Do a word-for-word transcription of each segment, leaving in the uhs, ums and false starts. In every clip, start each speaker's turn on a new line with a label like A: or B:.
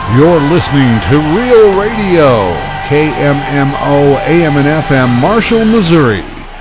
A: You're listening to Real Radio, K M M O A M and F M, Marshall, Missouri.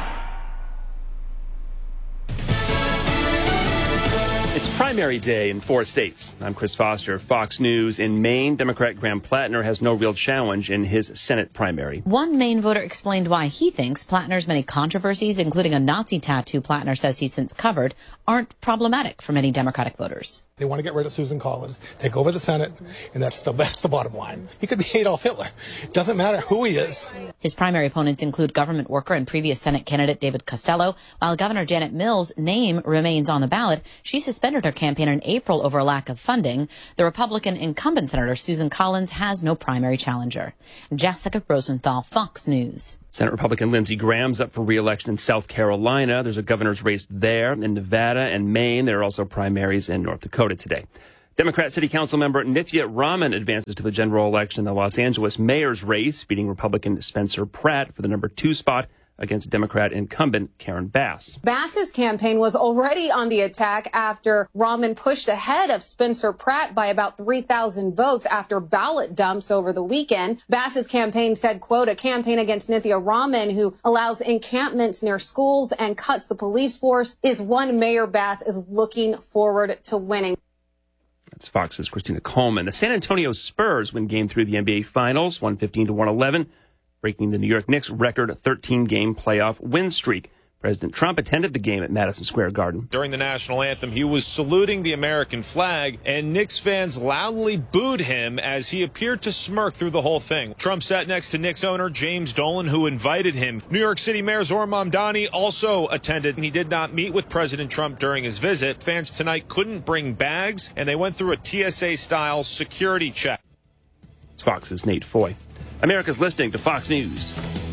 B: It's primary day in four states. I'm Chris Foster, Fox News. In Maine, Democrat Graham Plattner has no real challenge in his Senate primary.
C: One Maine voter explained why he thinks Plattner's many controversies, including a Nazi tattoo Plattner says he's since covered, aren't problematic for many Democratic voters.
D: They want to get rid of Susan Collins, take over the Senate, and that's the, that's the bottom line. He could be Adolf Hitler. It doesn't matter who he is.
C: His primary opponents include government worker and previous Senate candidate David Costello. While Governor Janet Mills' name remains on the ballot, she suspended her campaign in April over a lack of funding. The Republican incumbent Senator Susan Collins has no primary challenger. Jessica Rosenthal, Fox News.
B: Senate Republican Lindsey Graham's up for re-election in South Carolina. There's a governor's race there. In Nevada and Maine, there are also primaries in North Dakota today. Democrat City Council member Nithya Raman advances to the general election in the Los Angeles mayor's race, beating Republican Spencer Pratt for the number two spot against Democrat incumbent Karen Bass.
E: Bass's campaign was already on the attack after Raman pushed ahead of Spencer Pratt by about three thousand votes after ballot dumps over the weekend. Bass's campaign said, quote, a campaign against Nithya Raman, who allows encampments near schools and cuts the police force, is one Mayor Bass is looking forward to winning.
B: That's Fox's Christina Coleman. The San Antonio Spurs win game three of the N B A Finals, one fifteen to one eleven. Breaking the New York Knicks record thirteen-game playoff win streak. President Trump attended the game at Madison Square Garden.
F: During the national anthem, he was saluting the American flag, and Knicks fans loudly booed him as he appeared to smirk through the whole thing. Trump sat next to Knicks owner James Dolan, who invited him. New York City Mayor Zohran Mamdani also attended, and he did not meet with President Trump during his visit. Fans tonight couldn't bring bags, and they went through a T S A-style security check.
B: It's Fox's Nate Foy. America's listening to Fox News.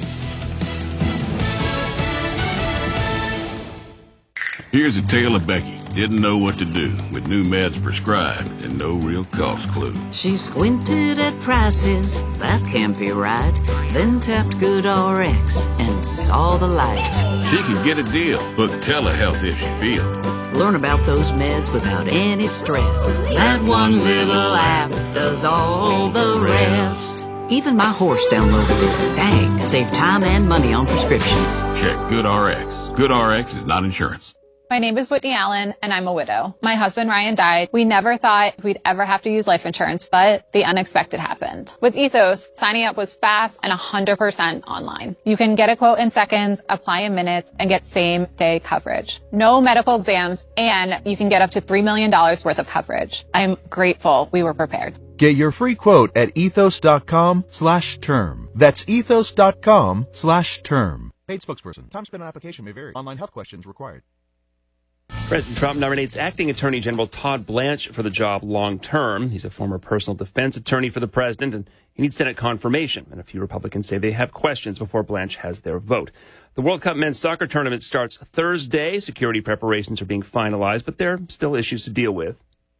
G: Here's a tale of Becky. Didn't know what to do with new meds prescribed and no real cost clue.
H: She squinted at prices, that can't be right. Then tapped GoodRx and saw the light.
G: She could get a deal, book telehealth if she feels.
H: Learn about those meds without any stress. That one little app does all the rest. Even my horse downloaded it. Dang, save time and money on prescriptions.
G: Check GoodRx. GoodRx is not insurance.
I: My name is Whitney Allen, and I'm a widow. My husband, Ryan, died. We never thought we'd ever have to use life insurance, but the unexpected happened. With Ethos, signing up was fast and one hundred percent online. You can get a quote in seconds, apply in minutes, and get same-day coverage. No medical exams, and you can get up to three million dollars worth of coverage. I'm grateful we were prepared.
J: Get your free quote at ethos.com slash term. That's ethos.com slash term. Paid spokesperson. Time spent on application may vary. Online health questions required.
B: President Trump nominates acting Attorney General Todd Blanche for the job long term. He's a former personal defense attorney for the president, and he needs Senate confirmation. And a few Republicans say they have questions before Blanche has their vote. The World Cup men's soccer tournament starts Thursday. Security preparations are being finalized, but there are still issues to deal with.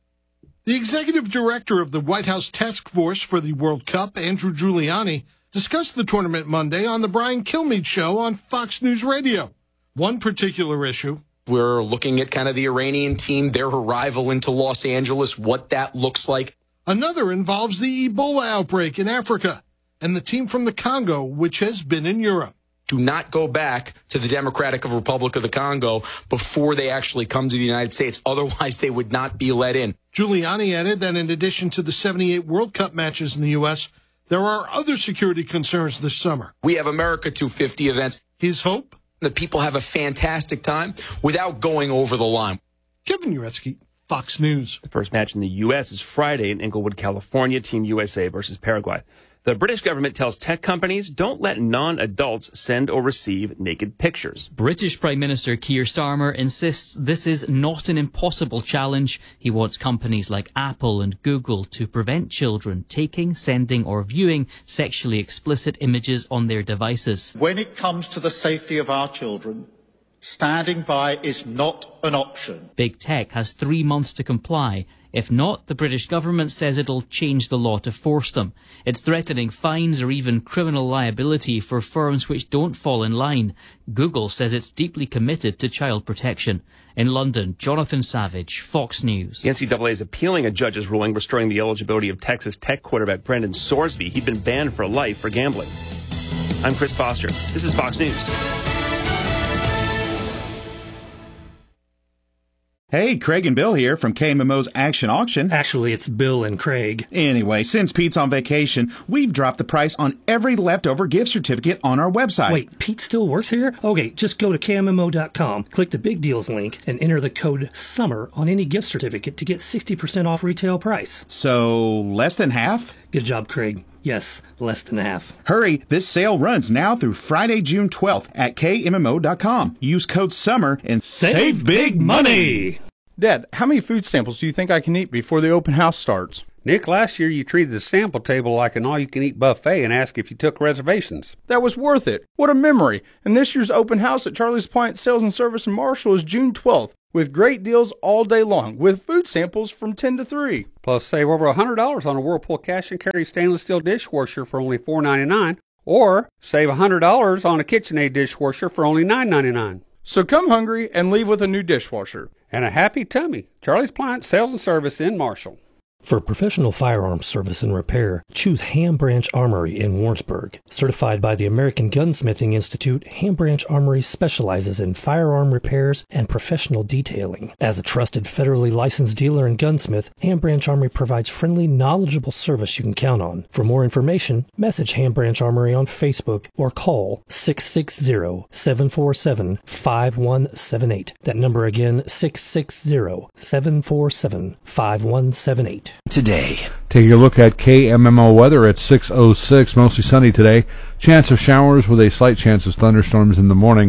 K: The executive director of the White House Task Force for the World Cup, Andrew Giuliani, discussed the tournament Monday on the Brian Kilmeade Show on Fox News Radio. One particular issue.
L: We're looking at kind of the Iranian team, their arrival into Los Angeles, what that looks like.
K: Another involves the Ebola outbreak in Africa and the team from the Congo, which has been in Europe.
L: Do not go back to the Democratic Republic of the Congo before they actually come to the United States. Otherwise, they would not be let in.
K: Giuliani added that in addition to the seventy-eight World Cup matches in the U S, there are other security concerns this summer.
L: We have America two fifty events.
K: His hope?
L: That people have a fantastic time without going over the line.
K: Kevin Uretsky, Fox News.
B: The first match in the U S is Friday in Inglewood, California, Team U S A versus Paraguay. The British government tells tech companies don't let non-adults send or receive naked pictures.
M: British Prime Minister Keir Starmer insists this is not an impossible challenge. He wants companies like Apple and Google to prevent children taking, sending or viewing sexually explicit images on their devices.
N: When it comes to the safety of our children, standing by is not an option.
M: Big Tech has three months to comply. If not, the British government says it'll change the law to force them. It's threatening fines or even criminal liability for firms which don't fall in line. Google says it's deeply committed to child protection. In London, Jonathan Savage, Fox News.
B: The N C double A is appealing a judge's ruling restoring the eligibility of Texas Tech quarterback Brendan Sorsby. He'd been banned for life for gambling. I'm Chris Foster. This is Fox News.
O: Hey, Craig and Bill here from K M M O's Action Auction.
P: Actually, it's Bill and Craig.
O: Anyway, since Pete's on vacation, we've dropped the price on every leftover gift certificate on our website.
P: Wait, Pete still works here? Okay, just go to K M M O dot com, click the Big Deals link, and enter the code SUMMER on any gift certificate to get sixty percent off retail price.
O: So, less than half?
P: Good job, Craig. Yes, less than half.
O: Hurry, this sale runs now through Friday, June twelfth at K M M O dot com. Use code SUMMER and
P: save, save big money!
Q: Dad, how many food samples do you think I can eat before the open house starts?
R: Nick, last year you treated the sample table like an all-you-can-eat buffet and asked if you took reservations.
Q: That was worth it. What a memory. And this year's open house at Charlie's Appliance Sales and Service in Marshall is June twelfth, with great deals all day long, with food samples from ten to three.
R: Plus, save over one hundred dollars on a Whirlpool cash and carry stainless steel dishwasher for only four ninety-nine, or save one hundred dollars on a KitchenAid dishwasher for only nine ninety-nine.
Q: So come hungry and leave with a new dishwasher.
R: And a happy tummy. Charlie's Appliance Sales and Service in Marshall.
P: For professional firearms service and repair, choose Ham Branch Armory in Warrensburg. Certified by the American Gunsmithing Institute, Ham Branch Armory specializes in firearm repairs and professional detailing. As a trusted federally licensed dealer and gunsmith, Ham Branch Armory provides friendly, knowledgeable service you can count on. For more information, message Ham Branch Armory on Facebook or call six six zero, seven four seven, five one seven eight. That number again, six six zero, seven four seven, five one seven eight.
A: Today. Taking a look at K M M O weather at six oh six. Mostly sunny today. Chance of showers with a slight chance of thunderstorms in the morning.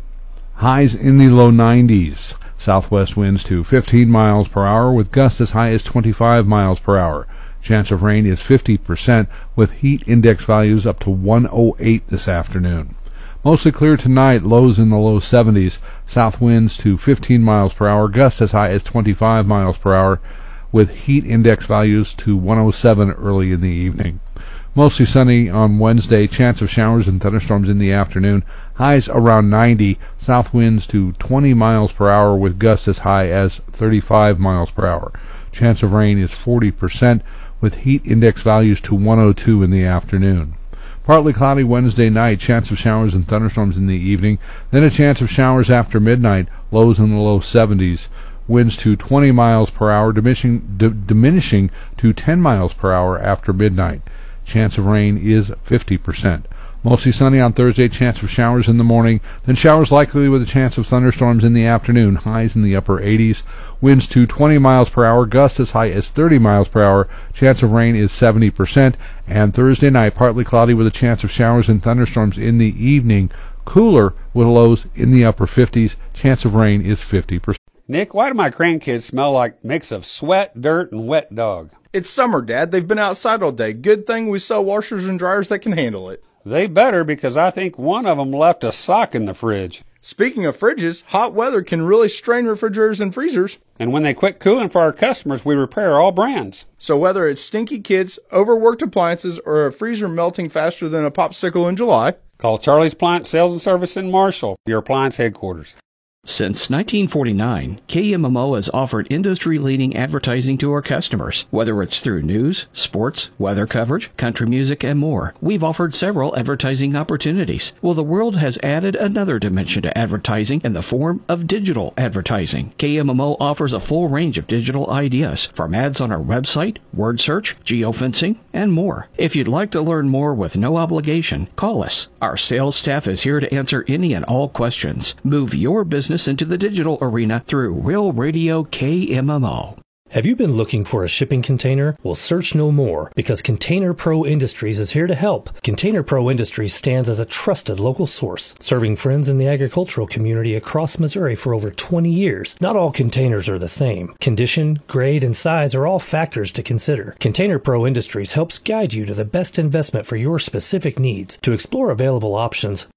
A: Highs in the low nineties. Southwest winds to fifteen miles per hour with gusts as high as twenty-five miles per hour. Chance of rain is fifty percent with heat index values up to one oh eight this afternoon. Mostly clear tonight, lows in the low seventies. South winds to fifteen miles per hour, gusts as high as twenty-five miles per hour, with heat index values to one oh seven early in the evening. Mostly sunny on Wednesday, chance of showers and thunderstorms in the afternoon, highs around ninety, south winds to twenty miles per hour with gusts as high as thirty-five miles per hour. Chance of rain is forty percent with heat index values to one oh two in the afternoon. Partly cloudy Wednesday night, chance of showers and thunderstorms in the evening, then a chance of showers after midnight, lows in the low seventies. Winds to twenty miles per hour, diminishing, d- diminishing to ten miles per hour after midnight. Chance of rain is fifty percent. Mostly sunny on Thursday, chance of showers in the morning, then showers likely with a chance of thunderstorms in the afternoon, highs in the upper eighties. Winds to twenty miles per hour, gusts as high as thirty miles per hour. Chance of rain is seventy percent. And Thursday night, partly cloudy with a chance of showers and thunderstorms in the evening, cooler with lows in the upper fifties. Chance of rain is fifty percent.
R: Nick, why do my grandkids smell like a mix of sweat, dirt, and wet dog?
Q: It's summer, Dad. They've been outside all day. Good thing we sell washers and dryers that can handle it.
R: They better, because I think one of them left a sock in the fridge.
Q: Speaking of fridges, hot weather can really strain refrigerators and freezers.
R: And when they quit cooling for our customers, we repair all brands.
Q: So whether it's stinky kids, overworked appliances, or a freezer melting faster than a popsicle in July,
R: call Charlie's Appliance Sales and Service in Marshall, your appliance headquarters.
S: Since nineteen forty-nine, K M M O has offered industry-leading advertising to our customers. Whether it's through news, sports, weather coverage, country music, and more, we've offered several advertising opportunities. Well, the world has added another dimension to advertising in the form of digital advertising. K M M O offers a full range of digital ideas, from ads on our website, word search, geofencing, and more. If you'd like to learn more with no obligation, call us. Our sales staff is here to answer any and all questions. Move your business into the digital arena through Real Radio K M M O.
P: Have you been looking for a shipping container? Well, search no more, because Container Pro Industries is here to help. Container Pro Industries stands as a trusted local source, serving friends in the agricultural community across Missouri for over twenty years. Not all containers are the same. Condition, grade, and size are all factors to consider. Container Pro Industries helps guide you to the best investment for your specific needs. To explore available options,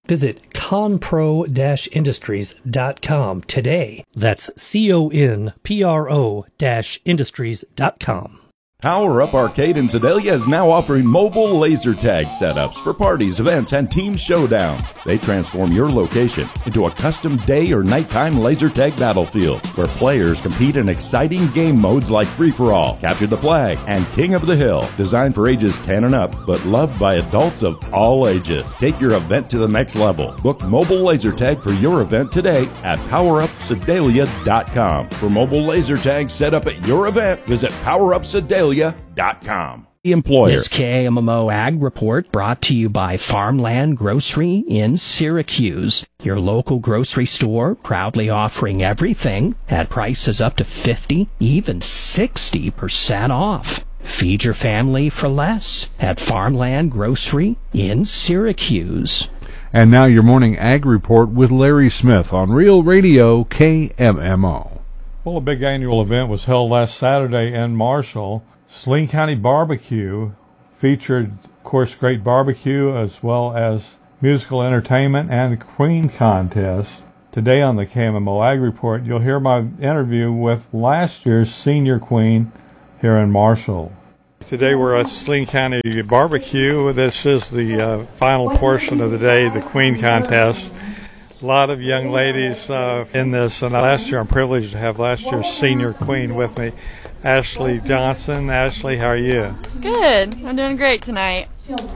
P: Visit conpro dash industries dot com today. That's C O N P R O dash industries dot com.
T: Power Up Arcade in Sedalia is now offering mobile laser tag setups for parties, events, and team showdowns. They transform your location into a custom day or nighttime laser tag battlefield where players compete in exciting game modes like Free-for-All, Capture the Flag, and King of the Hill. Designed for ages ten and up, but loved by adults of all ages. Take your event to the next level. Book mobile laser tag for your event today at power up sedalia dot com. For mobile laser tag set up at your event, visit power up sedalia dot com. The employer.
S: This K A M M O Ag Report brought to you by Farmland Grocery in Syracuse. Your local grocery store proudly offering everything at prices up to fifty, even sixty percent off. Feed your family for less at Farmland Grocery in Syracuse.
A: And now your morning Ag Report with Larry Smith on Real Radio K M M O.
U: Well, a big annual event was held last Saturday in Marshall. Saline County Barbecue featured, of course, great barbecue as well as musical entertainment and a queen contest. Today on the K M M O Ag Report, you'll hear my interview with last year's senior queen here in Marshall. Today we're at Saline County Barbecue. This is the uh, final portion of the day, the queen contest. A lot of young ladies uh, in this, and last year I'm privileged to have last year's senior queen with me, Ashley Johnson. Ashley, how are you?
V: Good. I'm doing great tonight.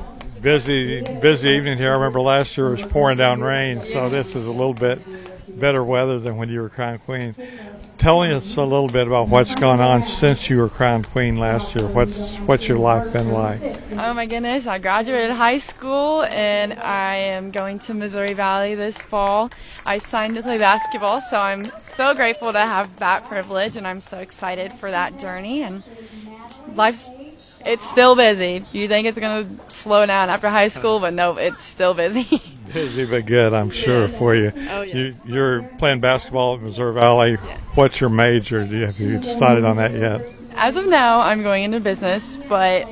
U: Busy, busy evening here. I remember last year it was pouring down rain, so this is a little bit better weather than when you were crowned queen. Tell us a little bit about what's gone on since you were crowned queen last year. What's what's your life been like?
V: Oh my goodness, I graduated high school and I am going to Missouri Valley this fall. I signed to play basketball, so I'm so grateful to have that privilege, and I'm so excited for that journey. And life's it's still busy. You think it's going to slow down after high school, but no, it's still busy.
U: Busy but good, I'm sure, yes. for you.
V: Oh, yes.
U: you. You're playing basketball at Missouri Valley.
V: Yes.
U: What's your major? Do you, have you decided on that yet?
V: As of now, I'm going into business, but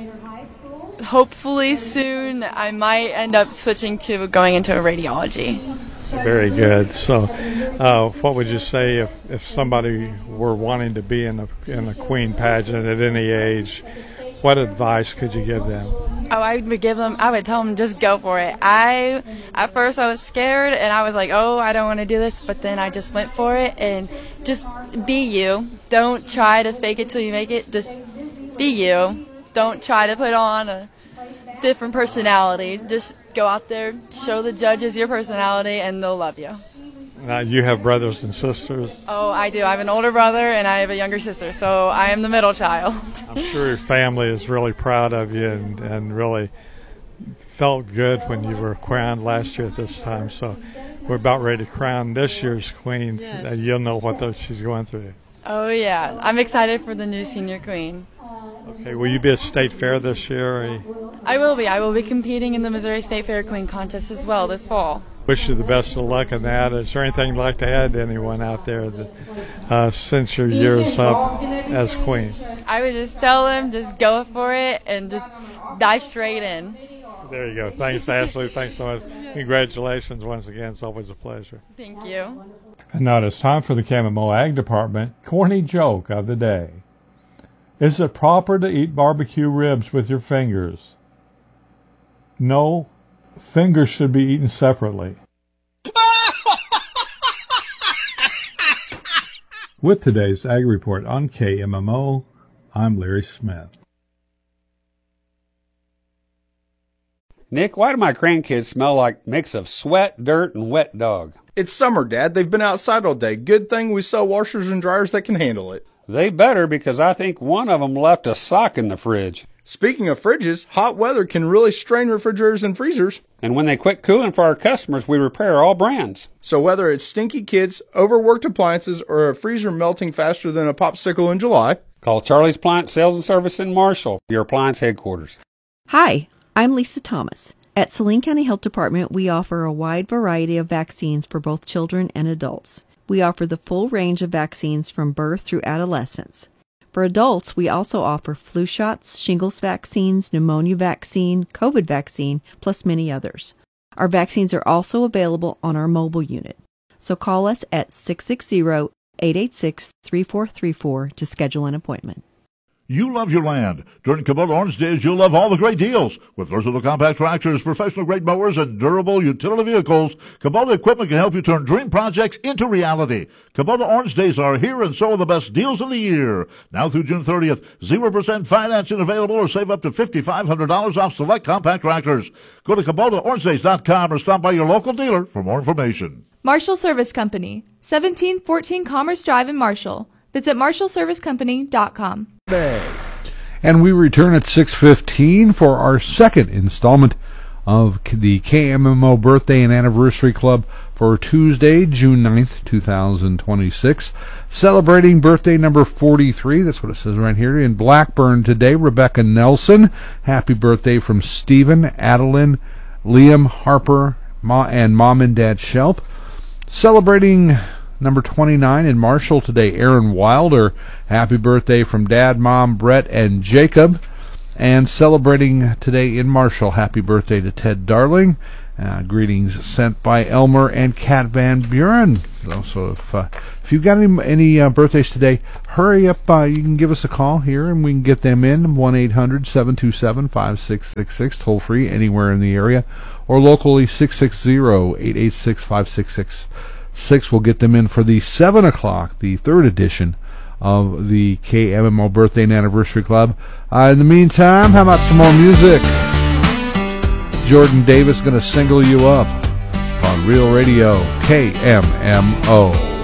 V: hopefully soon I might end up switching to going into radiology.
U: Very good. So uh, what would you say if, if somebody were wanting to be in a, in a queen pageant at any age? What advice could you give them?
V: Oh, I would give them, I would tell them just go for it. I, at first I was scared and I was like, oh, I don't want to do this, but then I just went for it and just be you. Don't try to fake it till you make it. Just be you. Don't try to put on a different personality. Just go out there, show the judges your personality, and they'll love you.
U: Now, you have brothers and sisters?
V: Oh, I do. I have an older brother and I have a younger sister, so I am the middle child.
U: I'm sure your family is really proud of you and, and really felt good when you were crowned last year at this time. So we're about ready to crown this year's queen.
V: Yes.
U: Uh, you'll know what those, she's going through.
V: Oh, yeah. I'm excited for the new senior queen.
U: Okay, will you be at State Fair this year? Or
V: I will be. I will be competing in the Missouri State Fair Queen Contest as well this fall.
U: Wish you the best of luck in that. Is there anything you'd like to add to anyone out there that uh, since your year's up as queen?
V: I would just tell them, just go for it and just dive straight in.
U: There you go. Thanks, Ashley. Thanks so much. Congratulations once again. It's always a pleasure.
V: Thank you.
U: And now it's time for the K M M O Ag Department corny joke of the day. Is it proper to eat barbecue ribs with your fingers? No. Fingers should be eaten separately. With today's Ag Report on K M M O, I'm Larry Smith.
R: Nick, why do my grandkids smell like a mix of sweat, dirt, and wet dog?
Q: It's summer, Dad. They've been outside all day. Good thing we sell washers and dryers that can handle it.
R: They better, because I think one of them left a sock in the fridge.
Q: Speaking of fridges, hot weather can really strain refrigerators and freezers.
R: And when they quit cooling for our customers, we repair all brands.
Q: So whether it's stinky kids, overworked appliances, or a freezer melting faster than a popsicle in July,
R: call Charlie's Appliance Sales and Service in Marshall, your appliance headquarters.
W: Hi, I'm Lisa Thomas. At Saline County Health Department, we offer a wide variety of vaccines for both children and adults. We offer the full range of vaccines from birth through adolescence. For adults, we also offer flu shots, shingles vaccines, pneumonia vaccine, COVID vaccine, plus many others. Our vaccines are also available on our mobile unit. So call us at six six zero, eight eight six, three four three four to schedule an appointment.
C: You love your land. During Kubota Orange Days, you'll love all the great deals. With versatile compact tractors, professional-grade mowers, and durable utility vehicles, Kubota equipment can help you turn dream projects into reality. Kubota Orange Days are here, and so are the best deals of the year. Now through June thirtieth, zero percent financing available, or save up to five thousand five hundred dollars off select compact tractors. Go to Kubota Orange Days dot com or stop by your local dealer for more information.
D: Marshall Service Company, seventeen fourteen Commerce Drive in Marshall. Visit marshall service company dot com.
A: And we return at six fifteen for our second installment of the K M M O Birthday and Anniversary Club for Tuesday, June ninth, twenty twenty-six. Celebrating birthday number forty-three, that's what it says right here, in Blackburn today, Rebecca Nelson. Happy birthday from Stephen, Adeline, Liam, Harper, Ma, and Mom and Dad Shelp. Celebrating number twenty-nine in Marshall today, Aaron Wilder. Happy birthday from Dad, Mom, Brett, and Jacob. And celebrating today in Marshall, happy birthday to Ted Darling. Uh, greetings sent by Elmer and Kat Van Buren. So if, uh, if you've got any, any uh, birthdays today, hurry up. Uh, you can give us a call here and we can get them in. one eight hundred, seven two seven, five six six six, toll free anywhere in the area. Or locally, six six zero, eight eight six, five six six six. We'll get them in for the seven o'clock, the third edition of the K M M O Birthday and Anniversary Club. Uh, in the meantime, how about some more music? Jordan Davis going to single you up on Real Radio K M M O.